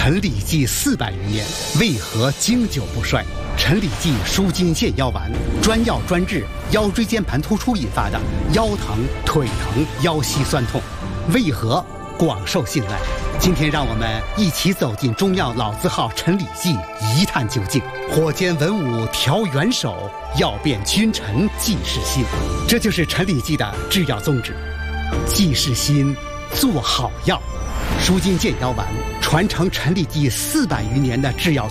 陈李济400余年，为何经久不衰？陈李济舒筋健腰丸，专药专治腰椎间盘突出引发的腰疼、腿疼、腰膝酸痛，为何广受信赖？今天让我们一起走进中药老字号陈李济，一探究竟。火煎文武调元首，药变君臣济世心。这就是陈李济的制药宗旨，济世心，做好药。舒筋健腰丸传承陈李济400余年的制药